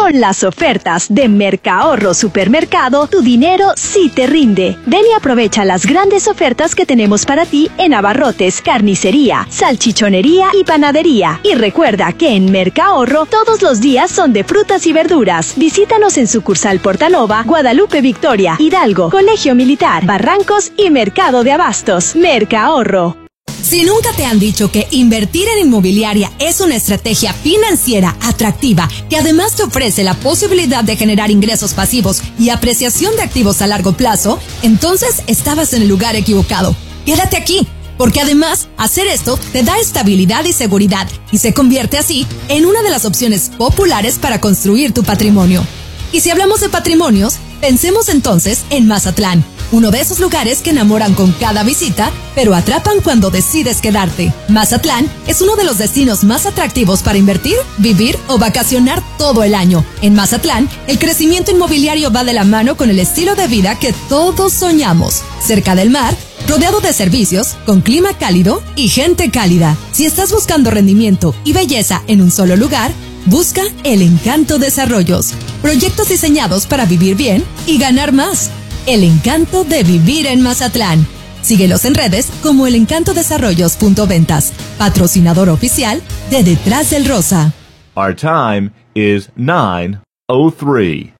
Con las ofertas de Mercahorro Supermercado, tu dinero sí te rinde. Ven y aprovecha las grandes ofertas que tenemos para ti en abarrotes, carnicería, salchichonería y panadería. Y recuerda que en Mercahorro todos los días son de frutas y verduras. Visítanos en sucursal Portanova, Guadalupe Victoria, Hidalgo, Colegio Militar, Barrancos y Mercado de Abastos. Mercahorro. Si nunca te han dicho que invertir en inmobiliaria es una estrategia financiera atractiva que además te ofrece la posibilidad de generar ingresos pasivos y apreciación de activos a largo plazo, entonces estabas en el lugar equivocado. Quédate aquí, porque además hacer esto te da estabilidad y seguridad y se convierte así en una de las opciones populares para construir tu patrimonio. Y si hablamos de patrimonios, pensemos entonces en Mazatlán, uno de esos lugares que enamoran con cada visita, pero atrapan cuando decides quedarte. Mazatlán es uno de los destinos más atractivos para invertir, vivir o vacacionar todo el año. En Mazatlán, el crecimiento inmobiliario va de la mano con el estilo de vida que todos soñamos. Cerca del mar, rodeado de servicios, con clima cálido y gente cálida. Si estás buscando rendimiento y belleza en un solo lugar, busca El Encanto Desarrollos. Proyectos diseñados para vivir bien y ganar más. El encanto de vivir en Mazatlán. Síguelos en redes como elencantodesarrollos.ventas. Patrocinador oficial de Detrás del Rosa. Our time is 9:03.